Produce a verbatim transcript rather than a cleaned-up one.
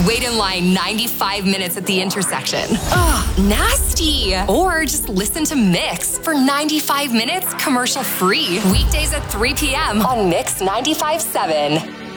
wait in line ninety-five minutes at the intersection. Ugh, nasty. Or just listen to Mix for ninety-five minutes commercial free. Weekdays at three p.m. on Mix ninety-five point seven.